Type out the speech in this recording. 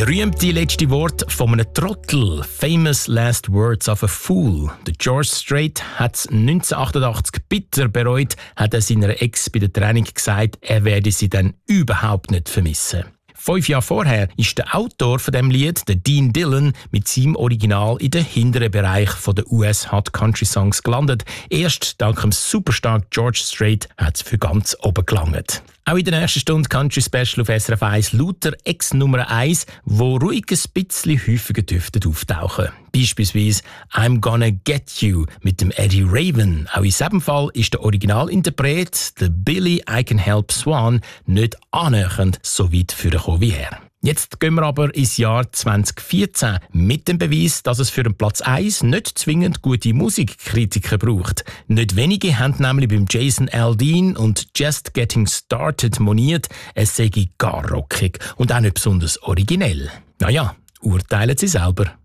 Berühmte letzte Wort von einem Trottel. Famous last words of a fool. Der George Strait hat es 1988 bitter bereut, hat er seiner Ex bei der Trennung gesagt, er werde sie dann überhaupt nicht vermissen. 5 Jahre vorher ist der Autor von dem Lied, der Dean Dillon, mit seinem Original in den hinteren Bereich der US Hot Country Songs gelandet. Erst dank dem superstar George Strait hat es für ganz oben gelangt. Auch in der nächsten Stunde Country Special auf SRF 1 lauter Ex-Nummer 1, wo ruhig ein bisschen häufiger dürften auftauchen. Beispielsweise «I'm Gonna Get You» mit dem Eddie Raven. Auch in diesem Fall ist der Originalinterpret, der Billy I Can Help Swan, nicht annähernd so weit vorgekommen wie er. Jetzt gehen wir aber ins Jahr 2014 mit dem Beweis, dass es für den Platz 1 nicht zwingend gute Musikkritiker braucht. Nicht wenige haben nämlich beim Jason Aldean und Just Getting Started moniert, es sei gar rockig und auch nicht besonders originell. Naja, urteilen Sie selber.